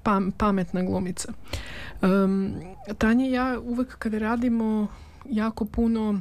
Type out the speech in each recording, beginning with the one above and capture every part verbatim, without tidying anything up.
pam, pametna glumica. Um, Tanja i ja uvek kada radimo jako puno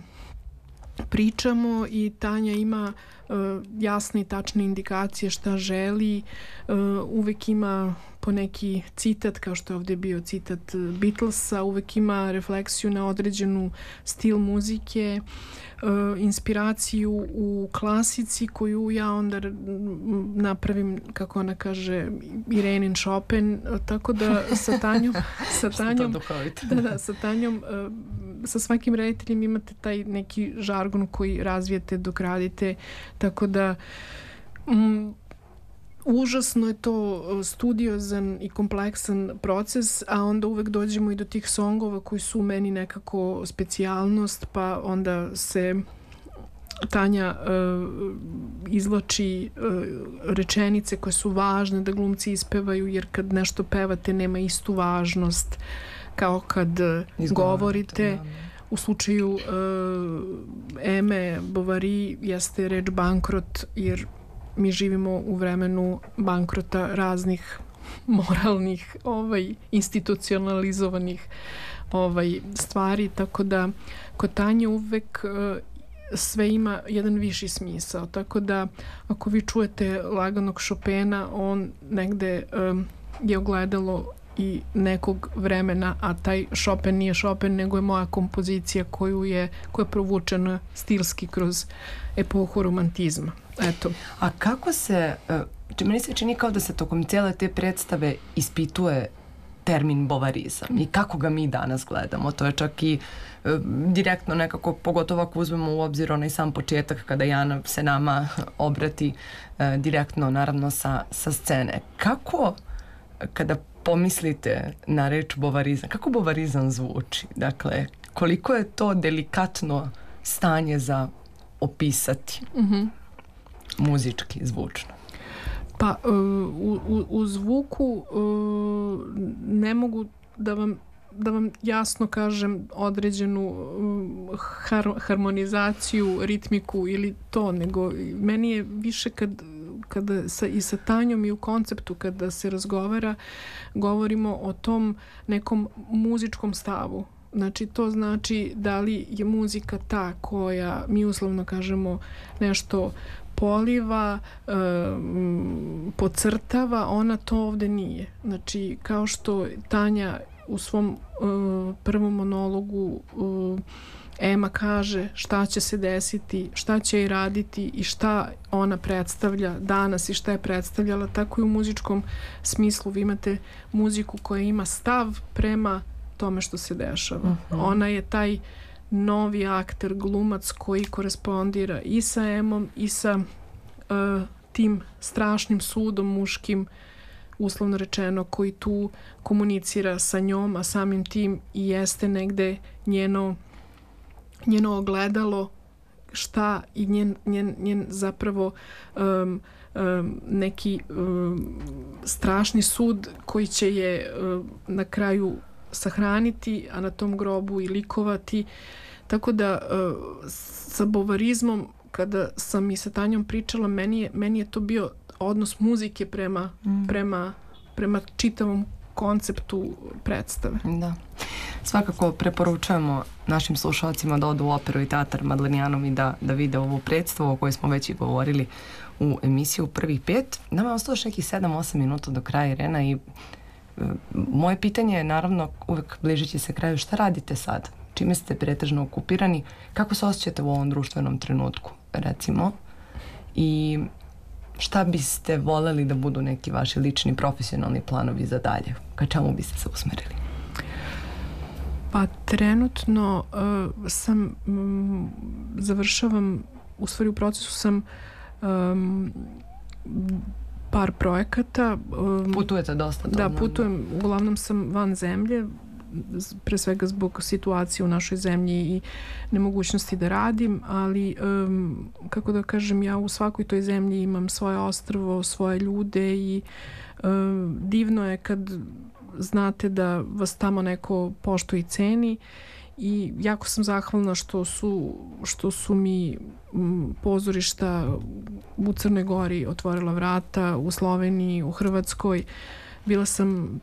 pričamo i Tanja ima uh, jasne i tačne indikacije šta želi, uh, uvek ima po neki citat, kao što je ovdje bio citat Beatlesa, uvek ima refleksiju na određenu stil muzike, uh, inspiraciju u klasici koju ja onda napravim, kako ona kaže, Irenin Chopin, tako da sa Tanjom sa Tanjom, da, da, sa Tanjom uh, sa svakim rediteljem imate taj neki žargon koji razvijete dok radite, tako da mm, užasno je to studiozan i kompleksan proces, a onda uvek dođemo i do tih songova koji su u meni nekako specijalnost, pa onda se Tanja uh, izvlači uh, rečenice koje su važne da glumci ispevaju, jer kad nešto pevate nema istu važnost kao kad govorite. U slučaju uh, Eme Bovary jeste reč bankrot, jer mi živimo u vremenu bankrota raznih moralnih, ovaj, institucionalizovanih ovaj, stvari, tako da kod Tanje uvek uh, sve ima jedan viši smisao, tako da ako vi čujete laganog Chopina, on negde um, je ogledalo i nekog vremena, a taj Chopin nije Chopin, nego je moja kompozicija koju je, koja je provučena stilski kroz epohu romantizma. Eto. A kako se, meni se čini kao da se tokom cijele te predstave ispituje termin bovarizam i kako ga mi danas gledamo. To je čak i e, direktno nekako, pogotovo ako uzmemo u obzir onaj sam početak kada Jana se nama obrati e, direktno, naravno sa, sa scene. Kako, kada pomislite na reč bovarizam, kako bovarizam zvuči? Dakle, koliko je to delikatno stanje za opisati mm-hmm. muzički, zvučno? Pa u, u, u zvuku ne mogu da vam da vam jasno kažem određenu har, harmonizaciju, ritmiku ili to, nego meni je više kad kada sa, i sa Tanjom i u konceptu kada se razgovara, govorimo o tom nekom muzičkom stavu. Znači, to znači da li je muzika ta koja, mi uslovno kažemo, nešto poliva, e, podcrtava, ona to ovde nije. Znači, kao što Tanja u svom e, prvom monologu e, Ema kaže šta će se desiti, šta će i raditi i šta ona predstavlja danas i šta je predstavljala, tako i u muzičkom smislu vi imate muziku koja ima stav prema tome što se dešava. Uh-huh. Ona je taj novi akter, glumac koji korespondira i sa Emom i sa uh, tim strašnim sudom muškim, uslovno rečeno, koji tu komunicira sa njom, a samim tim i jeste negde njeno njeno ogledalo, šta i njen, njen, njen zapravo um, um, neki um, strašni sud koji će je um, na kraju sahraniti, a na tom grobu i likovati. Tako da uh, sa bovarizmom, kada sam i sa Tanjom pričala, meni je, meni je to bio odnos muzike prema, mm. prema, prema čitavom konceptu predstave. Da. Svakako preporučujemo našim slušalcima da odu u Operu i teatar Madlenijanum i da, da vide ovu predstavu o kojoj smo već i govorili u emisiju Prvih pet. Nama je ostalo još nekih sedam osam minuta do kraja, Irena, i e, moje pitanje je naravno uvek bližeći se kraju, šta radite sad? Čime ste pretežno okupirani? Kako se osjećate u ovom društvenom trenutku, recimo? I šta biste voljeli da budu neki vaši lični profesionalni planovi za dalje? Ka čemu biste se usmerili? Pa trenutno uh, sam um, završavam, u stvari u procesu sam um, par projekata. Um, Putujete dosta? Da, putujem, uglavnom sam van zemlje, pre svega zbog situacije u našoj zemlji i nemogućnosti da radim, ali um, kako da kažem, ja u svakoj toj zemlji imam svoje ostrvo, svoje ljude i um, divno je kad znate da vas tamo neko poštuje i ceni i jako sam zahvalna što su, što su mi m, pozorišta u Crnoj Gori otvorila vrata, u Sloveniji, u Hrvatskoj. Bila sam